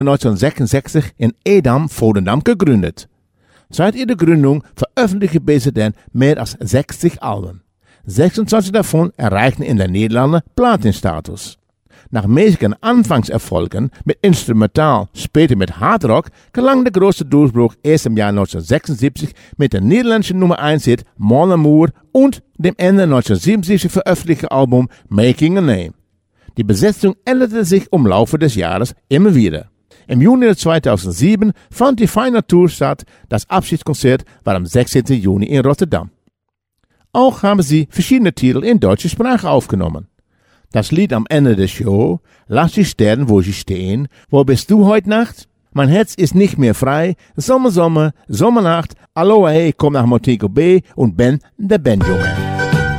1966 in Edam, Volendam gegründet. Seit ihrer Gründung veröffentlichte BZN mehr als 60 Alben. 26 davon erreichten in den Niederlanden Platinstatus. Nach mäßigen Anfangserfolgen mit Instrumental, später mit Hardrock, gelang der große Durchbruch erst im Jahr 1976 mit dem niederländischen Nummer 1-Hit Mon Amour und dem Ende 1977 veröffentlichten Album Making a Name. Die Besetzung änderte sich im Laufe des Jahres immer wieder. Im Juni 2007 fand die Final Tour statt, das Abschiedskonzert war am 16. Juni in Rotterdam. Auch haben sie verschiedene Titel in deutscher Sprache aufgenommen. Das Lied am Ende der Show, Lass die Sterne, wo sie stehen, Wo bist du heute Nacht? Mein Herz ist nicht mehr frei, Sommer, Sommer, Sommernacht, Aloha, hey, komm nach Montego Bay und Ben, der Banjo Man.